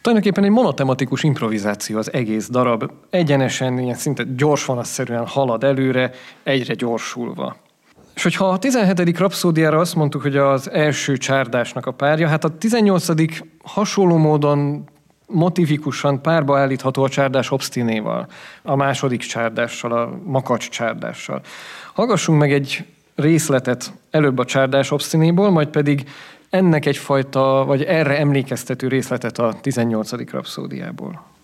Tulajdonképpen egy monotematikus improvizáció az egész darab. Egyenesen, ilyen szinte gyorsvonatszerűen halad előre, egyre gyorsulva. És hogyha a 17. rapszódiára azt mondtuk, hogy az első csárdásnak a párja, hát a 18. hasonló módon motivikusan párba állítható a csárdás obsztinéval, a második csárdással, a makacs csárdással. Hallgassunk meg egy részletet előbb a csárdás obsztinéból, majd pedig ennek egyfajta, vagy erre emlékeztető részletet a 18. rapszódiából.